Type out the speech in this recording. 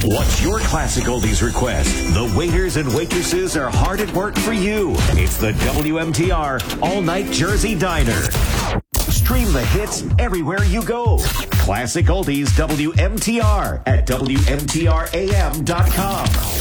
What's your classic oldies request? The waiters and waitresses are hard at work for you. It's the WMTR All-Night Jersey Diner. Stream the hits everywhere you go. Classic Oldies WMTR at WMTRAM.com.